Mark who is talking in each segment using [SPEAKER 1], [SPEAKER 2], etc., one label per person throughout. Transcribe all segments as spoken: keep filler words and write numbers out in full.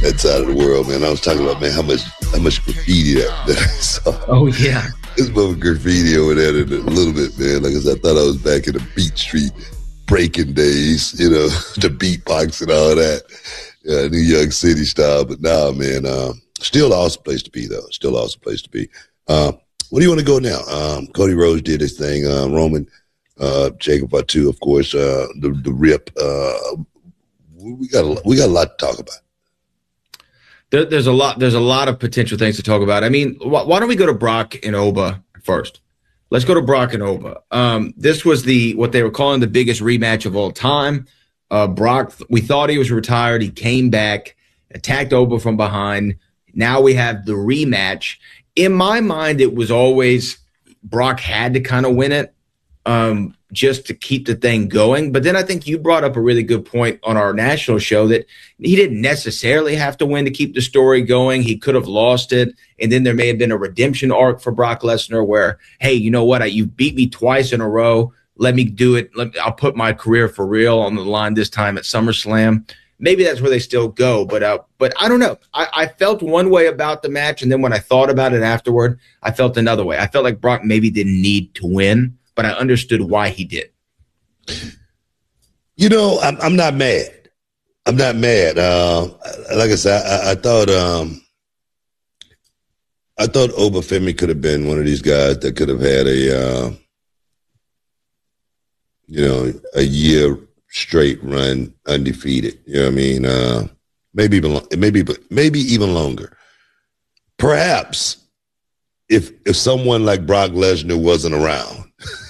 [SPEAKER 1] that side of the world, man. I was talking about, man, how much how much graffiti that, that I saw.
[SPEAKER 2] Oh, yeah.
[SPEAKER 1] There's more graffiti over there in a little bit, man. Like I said, I thought I was back in the Beat Street breaking days, you know, the beatbox and all that. Yeah, New York City style. But nah, man, um, still an awesome place to be, though. Still an awesome place to be. Um, where do you want to go now? Um, Cody Rhodes did his thing. Uh, Roman, uh, Jacob Fatu, of course, uh, the, the Rip. Uh, we got a, we got a lot to talk about.
[SPEAKER 2] There, there's a lot. There's a lot of potential things to talk about. I mean, wh- why don't we go to Brock and Oba first? Let's go to Brock and Oba. Um, this was the what they were calling the biggest rematch of all time. Uh, Brock, we thought he was retired. He came back, attacked Oba from behind. Now we have the rematch. In my mind, it was always Brock had to kind of win it um, just to keep the thing going. But then I think you brought up a really good point on our national show that he didn't necessarily have to win to keep the story going. He could have lost it. And then there may have been a redemption arc for Brock Lesnar where, hey, you know what? I, you beat me twice in a row. Let me do it. Let, I'll put my career for real on the line this time at SummerSlam. Maybe that's where they still go, but uh, but I don't know. I, I felt one way about the match, and then when I thought about it afterward, I felt another way. I felt like Brock maybe didn't need to win, but I understood why he did.
[SPEAKER 1] You know, I'm, I'm not mad. I'm not mad. Uh, like I said, I, I thought um, I thought Obafemi could have been one of these guys that could have had a uh, you know a year straight run undefeated. You know what I mean? Uh, maybe even maybe maybe even longer. Perhaps if if someone like Brock Lesnar wasn't around.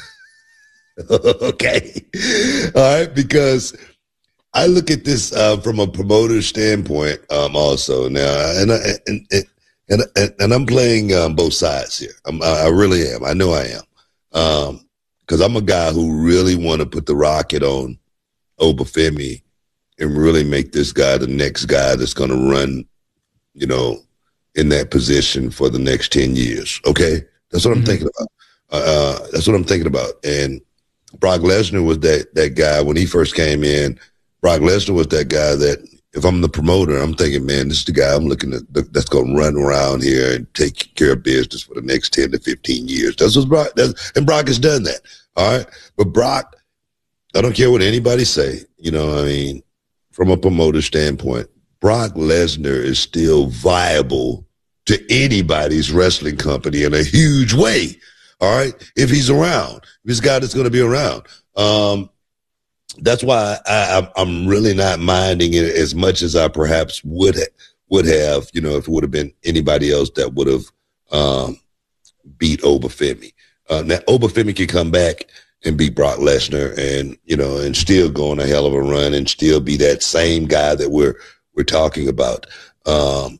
[SPEAKER 1] Okay. All right, because I look at this uh, from a promoter standpoint um, also now, and I, and, and and and I'm playing um, both sides here. I'm, I really am. I know I am, because um, I'm a guy who really want to put the rocket on Obafemi and really make this guy the next guy that's going to run, you know, in that position for the next ten years. Okay, that's what I'm mm-hmm. thinking about. Uh, that's what I'm thinking about. And Brock Lesnar was that that guy when he first came in. Brock Lesnar was that guy that if I'm the promoter, I'm thinking, man, this is the guy I'm looking at that's going to run around here and take care of business for the next ten to fifteen years. That's what Brock does, and Brock has done that. All right, but Brock, I don't care what anybody say. You know, I mean, from a promoter standpoint, Brock Lesnar is still viable to anybody's wrestling company in a huge way. All right, if he's around, if this guy that's going to be around. Um, that's why I, I'm really not minding it as much as I perhaps would ha- would have, you know, if it would have been anybody else that would have um, beat Obafemi. Uh, now, Obafemi can come back and beat Brock Lesnar, and you know, and still go on a hell of a run, and still be that same guy that we're we're talking about. Um,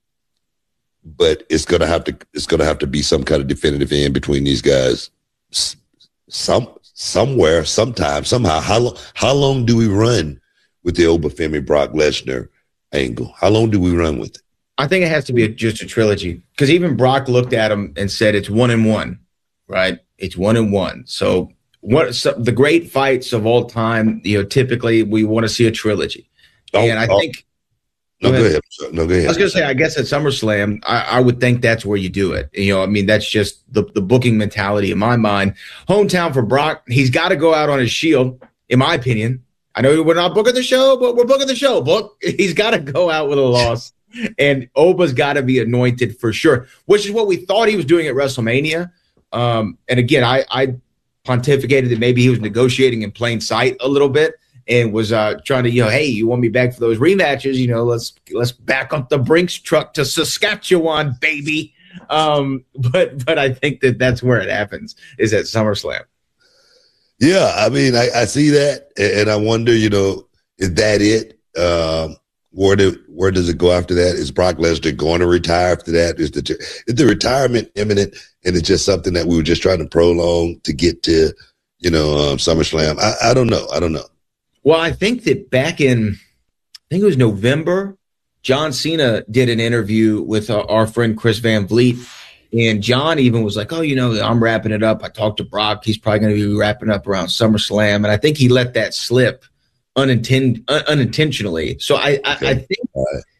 [SPEAKER 1] but it's gonna have to it's gonna have to be some kind of definitive end between these guys, some somewhere, sometime, somehow. How long? How long do we run with the Obafemi Brock Lesnar angle? How long do we run with it?
[SPEAKER 2] I think it has to be a, just a trilogy, because even Brock looked at him and said it's one and one, right? It's one and one. So. What so the great fights of all time, you know, typically we want to see a trilogy. Oh, and I oh. think
[SPEAKER 1] no, go ahead. Go ahead. No, go ahead.
[SPEAKER 2] I was gonna say, I guess at SummerSlam, I, I would think that's where you do it. You know, I mean, that's just the, the booking mentality in my mind. Hometown for Brock, he's got to go out on his shield, in my opinion. I know we're not booking the show, but we're booking the show. Book, he's got to go out with a loss. And Oba's got to be anointed for sure, which is what we thought he was doing at WrestleMania. Um, and again, I I pontificated that maybe he was negotiating in plain sight a little bit and was uh, trying to, you know, hey, you want me back for those rematches? You know, let's let's back up the Brinks truck to Saskatchewan, baby. Um, but but I think that that's where it happens, is at SummerSlam.
[SPEAKER 1] Yeah, I mean, I, I see that, and I wonder, you know, is that it? Um, where do where does it go after that? Is Brock Lesnar going to retire after that? Is the is the retirement imminent? And it's just something that we were just trying to prolong to get to, you know, um, SummerSlam. I, I don't know. I don't know.
[SPEAKER 2] Well, I think that back in, I think it was November, John Cena did an interview with uh, our friend Chris Van Vliet. And John even was like, oh, you know, I'm wrapping it up. I talked to Brock. He's probably going to be wrapping up around SummerSlam. And I think he let that slip uninten- un- unintentionally. So I, I,
[SPEAKER 1] okay.
[SPEAKER 2] I think
[SPEAKER 1] right.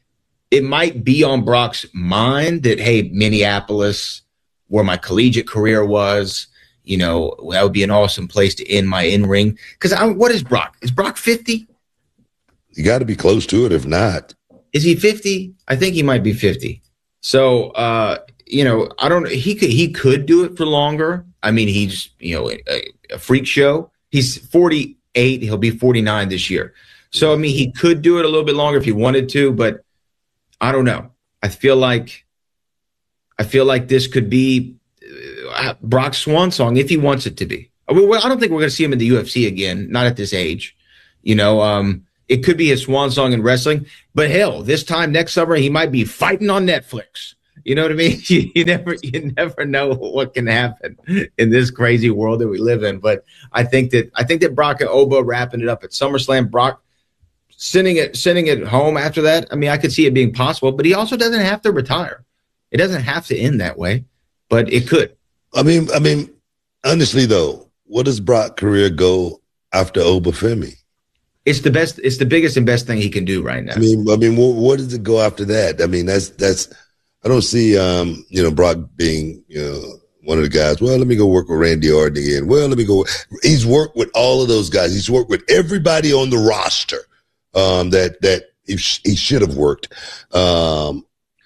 [SPEAKER 2] it might be on Brock's mind that, hey, Minneapolis, where my collegiate career was, you know, that would be an awesome place to end my in-ring. Because what is Brock? Is Brock fifty?
[SPEAKER 1] You got to be close to it. If not,
[SPEAKER 2] is he fifty? I think he might be fifty. So, uh, you know, I don't. He could he could do it for longer. I mean, he's you know a, a freak show. He's forty-eight. He'll be forty-nine this year. So, I mean, he could do it a little bit longer if he wanted to, but I don't know. I feel like I feel like this could be uh, Brock's swan song if he wants it to be. I, mean, well, I don't think we're going to see him in the U F C again, not at this age. You know, um, it could be his swan song in wrestling, but hell, this time next summer he might be fighting on Netflix. You know what I mean? You, you never, you never know what can happen in this crazy world that we live in. But I think that I think that Brock and Oba wrapping it up at SummerSlam, Brock sending it, sending it home after that. I mean, I could see it being possible, but he also doesn't have to retire. It doesn't have to end that way, but it could.
[SPEAKER 1] I mean, I mean, honestly though, what does Brock's career go after Obafemi?
[SPEAKER 2] It's the best. It's the biggest and best thing he can do right now. I
[SPEAKER 1] mean, I mean, what, what does it go after that? I mean, that's that's. I don't see, um, you know, Brock being, you know, one of the guys. Well, let me go work with Randy Orton again. Well, let me go. He's worked with all of those guys. He's worked with everybody on the roster um, that that he, sh- he should have worked. Um,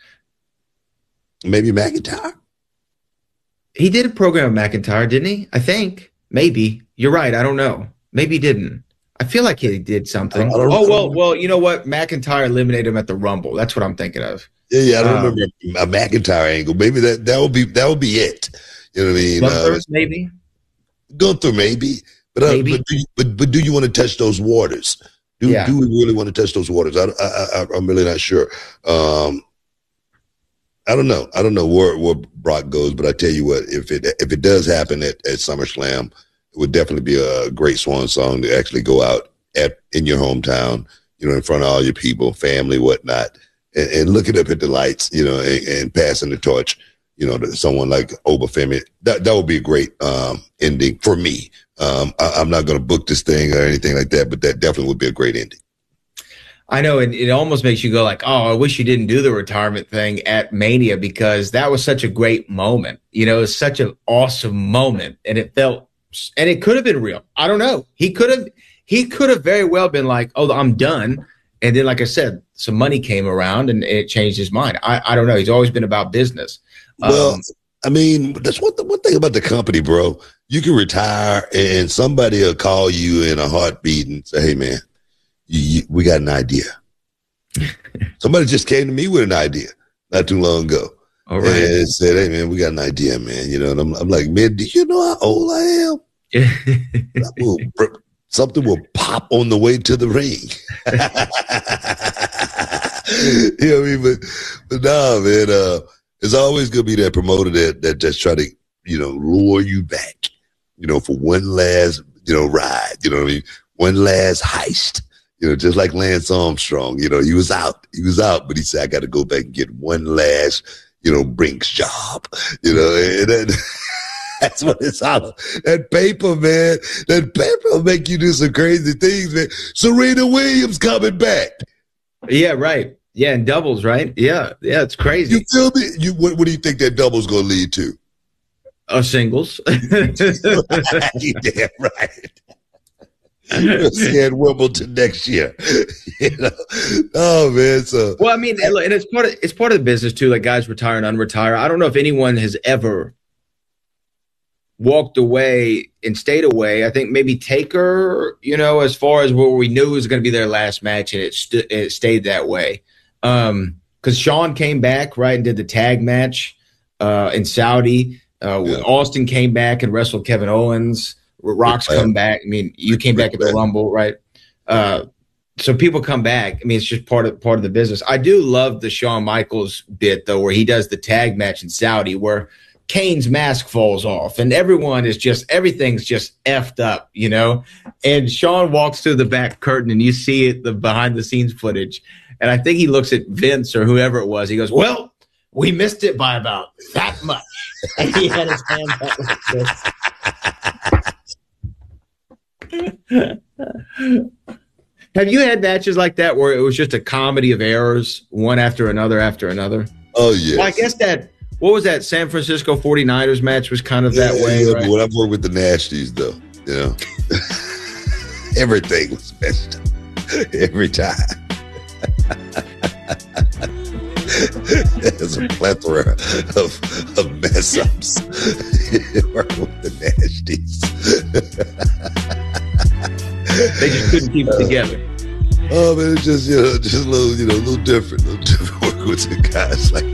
[SPEAKER 1] maybe McIntyre.
[SPEAKER 2] He did a program with McIntyre, didn't he? I think maybe. You're right. I don't know. Maybe he didn't. I feel like he did something. Oh well, well, you know what? McIntyre eliminated him at the Rumble. That's what I'm thinking of.
[SPEAKER 1] Yeah, yeah, I don't um, remember a McIntyre angle. Maybe that that would be that would be it. You know what I mean?
[SPEAKER 2] Gunther, uh, maybe.
[SPEAKER 1] Gunther, maybe. But, uh, maybe. But, do you, but but do you want to touch those waters? Do yeah. do we really want to touch those waters? I, I, I I'm really not sure. Um, I don't know. I don't know where where Brock goes, but I tell you what, if it if it does happen at, at SummerSlam, it would definitely be a great swan song to actually go out at in your hometown, you know, in front of all your people, family, whatnot. And, and looking up at the lights, you know, and, and passing the torch, you know, to someone like Obafemi, that that would be a great um, ending for me. Um, I, I'm not going to book this thing or anything like that, but that definitely would be a great ending.
[SPEAKER 2] I know, and it almost makes you go like, oh, I wish you didn't do the retirement thing at Mania because that was such a great moment. You know, it was such an awesome moment, and it felt, and it could have been real. I don't know. He could have, he could have very well been like, oh, I'm done. And then, like I said, some money came around and it changed his mind. I, I don't know. He's always been about business.
[SPEAKER 1] Well,
[SPEAKER 2] um,
[SPEAKER 1] I mean, that's one, the, one thing about the company, bro. You can retire and somebody will call you in a heartbeat and say, hey, man, you, you, we got an idea. Somebody just came to me with an idea not too long ago.
[SPEAKER 2] All right.
[SPEAKER 1] And said, hey, man, we got an idea, man. You know, and I'm, I'm like, man, do you know how old I am? Something will pop on the way to the ring. You know what I mean? But, but nah, man, uh, there's always going to be that promoter that, that just try to, you know, lure you back, you know, for one last, you know, ride, you know what I mean? One last heist, you know, just like Lance Armstrong, you know, he was out, he was out, but he said, I got to go back and get one last, you know, Brinks job, you know, and then, that's what it's all about. That paper, man. That paper will make you do some crazy things, man. Serena Williams coming back.
[SPEAKER 2] Yeah, right. Yeah, and doubles, right? Yeah, yeah, it's crazy.
[SPEAKER 1] You feel me? You what, what do you think that double's going to lead to?
[SPEAKER 2] Uh, singles.
[SPEAKER 1] You damn right. You'll see at Wimbledon next year. You know? Oh man. So
[SPEAKER 2] well, I mean, and it's part of it's part of the business too. Like guys retire and unretire. I don't know if anyone has ever walked away and stayed away. I think maybe Taker, you know, as far as where we knew it was going to be their last match, and it, st- it stayed that way. Um, because Shawn came back, right, and did the tag match uh, in Saudi. Uh, yeah. Austin came back and wrestled Kevin Owens. Rock's come back. I mean, you came back at the Rumble, right? Uh, so people come back. I mean, it's just part of part of the business. I do love the Shawn Michaels bit though, where he does the tag match in Saudi, where Kane's mask falls off and everyone is just, everything's just effed up, you know? And Shawn walks through the back curtain and you see it, the behind the scenes footage. And I think he looks at Vince or whoever it was. He goes, well, we missed it by about that much. And he had his hand out like this. Have you had matches like that where it was just a comedy of errors, one after another after another?
[SPEAKER 1] Oh, yeah.
[SPEAKER 2] Well, I guess that, what was that, San Francisco forty-niners match was kind of that
[SPEAKER 1] yeah,
[SPEAKER 2] way,
[SPEAKER 1] yeah,
[SPEAKER 2] right?
[SPEAKER 1] But when I've worked with the Nasties, though, you know, everything was messed up every time. There's a plethora of, of mess ups working with the Nasties.
[SPEAKER 2] They just couldn't keep it together.
[SPEAKER 1] Oh man, it's just you know, just a little, you know, a little different, a little different working with the guys like